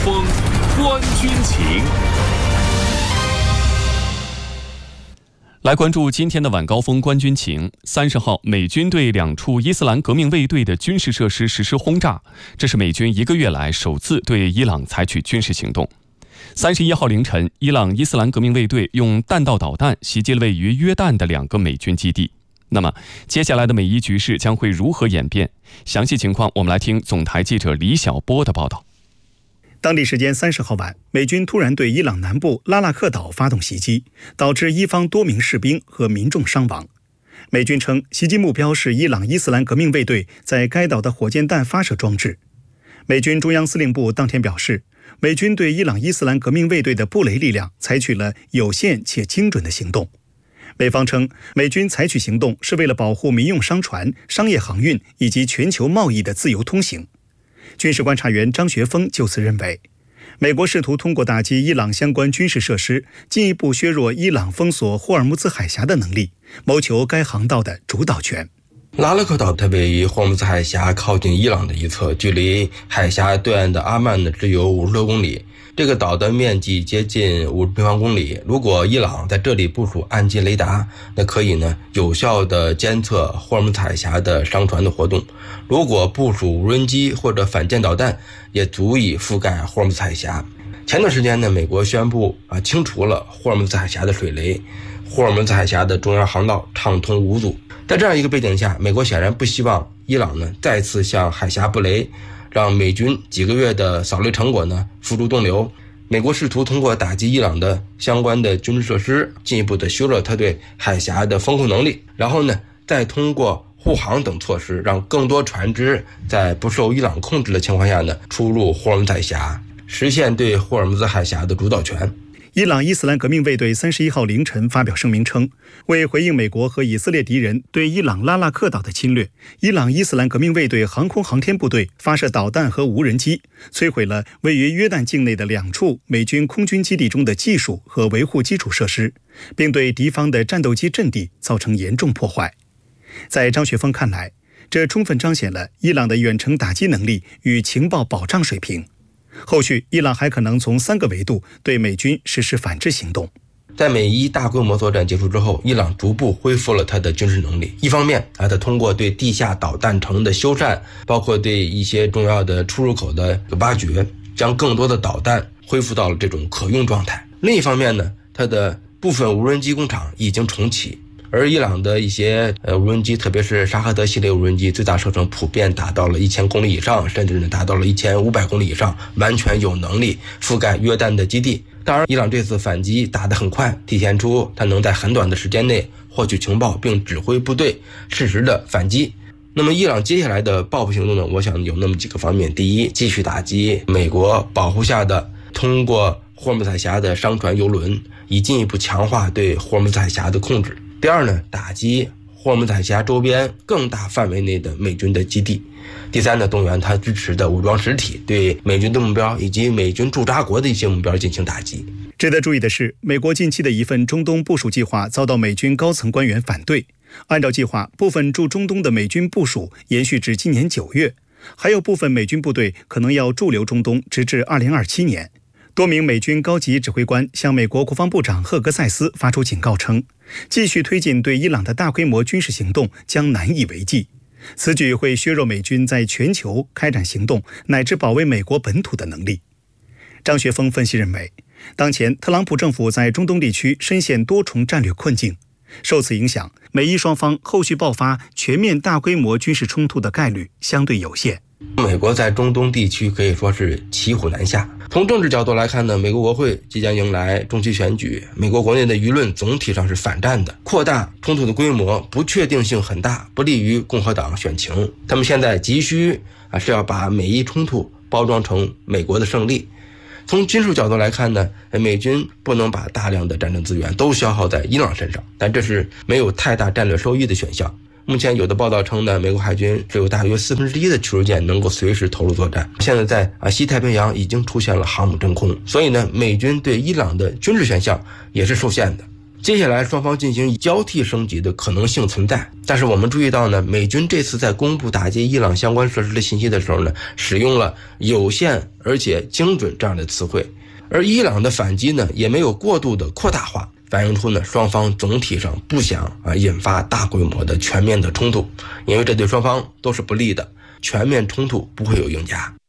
风，观军情。来关注今天的晚高峰观军情。30号，美军对2处伊斯兰革命卫队的军事设施实施轰炸，这是美军1个月来首次对伊朗采取军事行动。31号凌晨，伊朗伊斯兰革命卫队用弹道导弹袭击了位于约旦的2个美军基地。那么，接下来的美伊局势将会如何演变？详细情况，我们来听总台记者李晓波的报道。 当地时间30号晚，美军突然对伊朗南部拉纳克岛发动袭击，导致伊方多名士兵和民众伤亡。美军称，袭击目标是伊朗伊斯兰革命卫队在该岛的火箭弹发射装置。美军中央司令部当天表示，美军对伊朗伊斯兰革命卫队的布雷力量采取了有限且精准的行动。美方称，美军采取行动是为了保护民用商船、商业航运以及全球贸易的自由通行。军事观察员张学峰就此认为，美国试图通过打击伊朗相关军事设施，进一步削弱伊朗封锁霍尔木兹海峡的能力，谋求该航道的主导权。 拉勒克岛它位于霍尔木兹海峡靠近伊朗的一侧，距离海峡对岸的阿曼只有50多公里。这个岛的面积接近50平方公里，如果伊朗在这里部署岸基雷达，那可以有效地监测霍尔木兹海峡的商船的活动。如果部署无人机或者反舰导弹，也足以覆盖霍尔木兹海峡。前段时间美国宣布清除了霍尔木兹海峡的水雷，霍尔木兹海峡的中央航道畅通无阻。在这样一个背景下，美国显然不希望伊朗再次向海峡布雷，让美军几个月的扫雷成果付诸东流。美国试图通过打击伊朗的相关的军事设施，进一步的削弱它对海峡的防控能力，然后再通过护航等措施，让更多船只在不受伊朗控制的情况下出入霍尔木兹海峡，实现对霍尔木兹海峡的主导权。 伊朗伊斯兰革命卫队31号凌晨发表声明称，为回应美国和以色列敌人对伊朗拉纳克岛的侵略，伊朗伊斯兰革命卫队航空航天部队发射导弹和无人机，摧毁了位于约旦境内的2处美军空军基地中的技术和维护基础设施，并对敌方的战斗机阵地造成严重破坏。在张学峰看来，这充分彰显了伊朗的远程打击能力与情报保障水平。后续，伊朗还可能从3个维度对美军实施反制行动。 在美伊大规模作战结束之后，伊朗逐步恢复了它的军事能力。一方面，它通过对地下导弹城的修缮，包括对一些重要的出入口的挖掘，将更多的导弹恢复到了这种可用状态。另一方面它的部分无人机工厂已经重启。而伊朗的一些无人机，特别是沙赫德系列无人机，最大射程普遍达到了1000公里以上，甚至达到了1500公里以上，完全有能力覆盖约旦的基地。当然，伊朗这次反击打得很快，体现出它能在很短的时间内获取情报并指挥部队适时的反击。那么伊朗接下来的报复行动我想有那么几个方面。第一，继续打击美国保护下的通过霍尔木兹海峡的商船邮轮，以进一步强化对霍尔木兹海峡的控制。第二打击霍尔木兹海峡周边更大范围内的美军的基地。第三动员他支持的武装实体，对美军的目标以及美军驻扎国的一些目标进行打击。 值得注意的是，美国近期的一份中东部署计划遭到美军高层官员反对。按照计划，部分驻中东的美军部署延续至今年9月，还有部分美军部队可能要驻留中东直至2027年。多名美军高级指挥官向美国国防部长赫格塞斯发出警告称，继续推进对伊朗的大规模军事行动将难以为继。此举会削弱美军在全球开展行动乃至保卫美国本土的能力。张学峰分析认为，当前特朗普政府在中东地区深陷多重战略困境，受此影响，美伊双方后续爆发全面大规模军事冲突的概率相对有限。 美国在中东地区可以说是骑虎难下。从政治角度来看美国国会即将迎来中期选举，美国国内的舆论总体上是反战的，扩大冲突的规模不确定性很大，不利于共和党选情。他们现在急需是要把美伊冲突包装成美国的胜利。从军事角度来看美军不能把大量的战争资源都消耗在伊朗身上，但这是没有太大战略收益的选项。目前有的报道称美国海军只有大约1/4的驱逐舰能够随时投入作战。现在在西太平洋已经出现了航母真空，所以美军对伊朗的军事选项也是受限的。 接下来双方进行交替升级的可能性存在，但是我们注意到呢，美军这次在公布打击伊朗相关设施的信息的时候呢，使用了有限而且精准这样的词汇，而伊朗的反击呢，也没有过度的扩大化，反映出呢双方总体上不想引发大规模的全面的冲突，因为这对双方都是不利的，全面冲突不会有赢家。